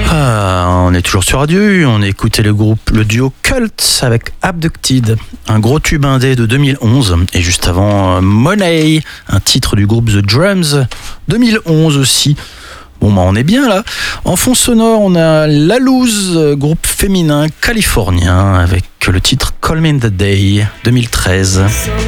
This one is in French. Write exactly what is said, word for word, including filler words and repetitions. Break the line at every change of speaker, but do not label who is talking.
Ah, on est toujours sur Radio U, on écoutait le groupe, le duo Cult avec Abducted, un gros tube indé de deux mille onze, et juste avant Money, un titre du groupe The Drums, deux mille onze aussi. Bon bah on est bien là. En fond sonore, on a La Loose, groupe féminin californien avec le titre Call Me in the Day deux mille treize.